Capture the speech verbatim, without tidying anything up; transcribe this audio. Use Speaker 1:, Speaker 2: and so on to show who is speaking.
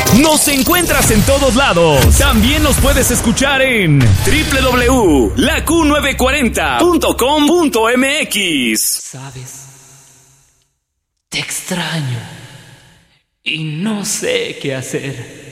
Speaker 1: Nos encuentras en todos lados. También nos puedes escuchar en doble u doble u doble u punto la Q novecientos cuarenta punto com punto m x.
Speaker 2: ¿Sabes? Te extraño y no sé qué hacer.